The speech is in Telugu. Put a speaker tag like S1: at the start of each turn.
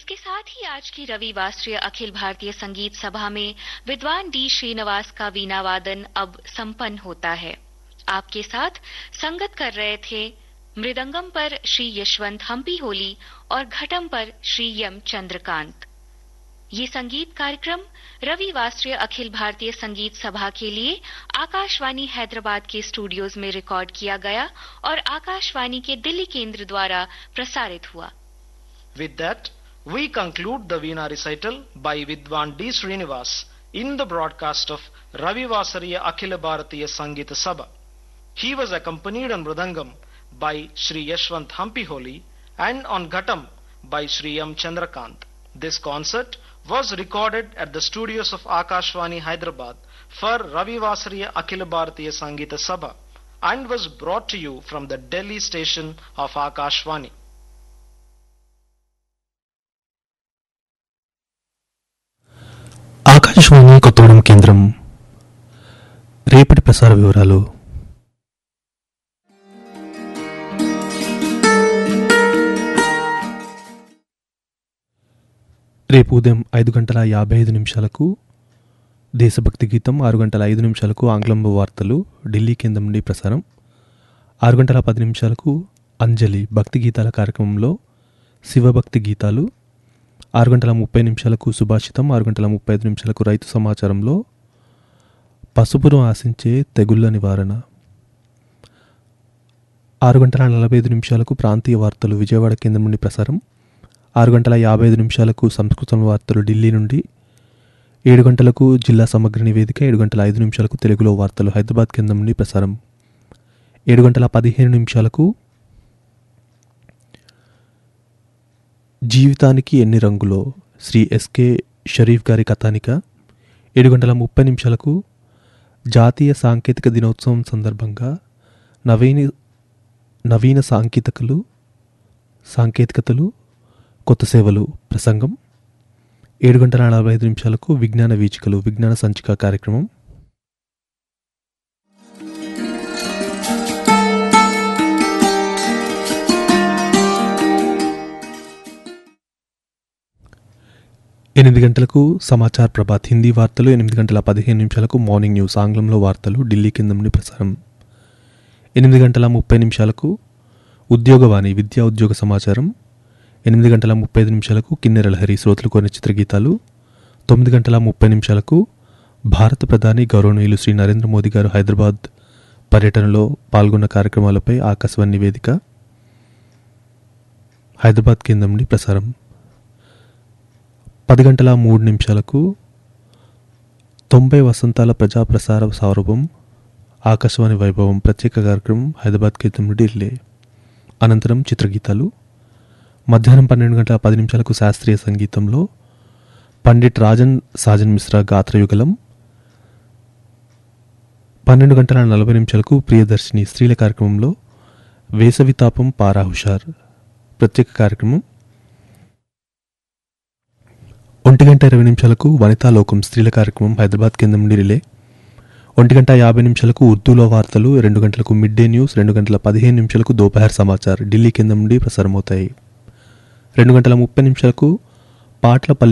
S1: इसके साथ ही आज की रविवासरीय अखिल भारतीय संगीत सभा में विद्वान डी श्रीनिवास का वीणा वादन अब संपन्न होता है। आपके साथ संगत कर रहे थे मृदंगम पर श्री यशवंत हम्पी होली और घटम पर श्री एम चंद्रकांत। ये संगीत कार्यक्रम रविवासरीय अखिल भारतीय संगीत सभा के लिए आकाशवाणी हैदराबाद के स्टूडियोज में रिकॉर्ड किया गया और आकाशवाणी के दिल्ली केंद्र द्वारा प्रसारित हुआ।
S2: With that, we conclude the Veena recital by Vidwan D. Srinivas in the broadcast of Ravivasariya Akhila Bharatiya Sangeeta Sabha. He was accompanied on Mridangam by Sri Yashwant Hampi Holi and on Ghatam by Sri M. Chandrakant. This concert was recorded at the studios of Akashvani Hyderabad for Ravivasariya Akhila Bharatiya Sangeeta Sabha and was brought to you from the Delhi station of Akashvani.
S3: Akashvani Kothagudem కేంద్రం రేపటి ప్రసార వివరాలు. రేపు ఉదయం 5:55 దేశభక్తి గీతం, 6:05 ఆంగ్లంలో వార్తలు ఢిల్లీ కేంద్రం నుండి ప్రసారం, 6:10 అంజలి భక్తి గీతాల కార్యక్రమంలో శివభక్తి గీతాలు, 6:30 సుభాషితం, 6:35 రైతు సమాచారంలో పసుపును ఆశించే తెగుళ్ల నివారణ, 6:45 ప్రాంతీయ వార్తలు విజయవాడ కేంద్రం నుండి ప్రసారం, 6:55 సంస్కృతం వార్తలు ఢిల్లీ నుండి, 7 గంటలకు జిల్లా సమగ్ర నివేదిక, 7:05 తెలుగులో వార్తలు హైదరాబాద్ కేంద్రం నుండి ప్రసారం, 7:15 జీవితానికి ఎన్ని రంగులో శ్రీ ఎస్కే షరీఫ్ గారి కథానిక, 7:30 జాతీయ సాంకేతిక దినోత్సవం సందర్భంగా నవీన సాంకేతికతలు కొత్త సేవలు ప్రసంగం, 7:45 విజ్ఞాన వీచికలు విజ్ఞాన సంచిక కార్యక్రమం, 8 గంటలకు సమాచార్ ప్రభాత్ హిందీ వార్తలు, 8:15 మార్నింగ్ న్యూస్ ఆంగ్లంలో వార్తలు ఢిల్లీ కేంద్రం నుండి ప్రసారం, 8:30 ఉద్యోగవాణి విద్యా ఉద్యోగ సమాచారం, 8:35 కిన్నెర లహరి శ్రోతలు కోరిన చిత్రగీతాలు, 9:30 భారత ప్రధాని గౌరవనీయులు శ్రీ నరేంద్ర మోదీ గారు హైదరాబాద్ పర్యటనలో పాల్గొన్న కార్యక్రమాలపై ఆకాశవాణి నివేదిక హైదరాబాద్ కేంద్రం నుండి ప్రసారం, 10:03 90 వసంతాల ప్రజాప్రసార సౌరభం ఆకాశవాణి వైభవం ప్రత్యేక కార్యక్రమం హైదరాబాద్ కేంద్రం నుండి రిలే. అనంతరం చిత్రగీతాలు. మధ్యాహ్నం 12:10 శాస్త్రీయ సంగీతంలో పండిట్ సాజన్ మిశ్రా గాత్రయుగలం, 12:40 ప్రియదర్శిని స్త్రీల కార్యక్రమంలో వేసవితాపం పారా హుషార్ ప్రత్యేక కార్యక్రమం, 1:20 వనితాలోకం స్త్రీల కార్యక్రమం హైదరాబాద్ కేంద్రం నుండి రిలే, 1:50 ఉర్దూలో వార్తలు, 2 గంటలకు mid day news, 2:15 దోపహర్ Samachar Delhi కేంద్రం నుండి ప్రసారమవుతాయి, 2:30 పాటల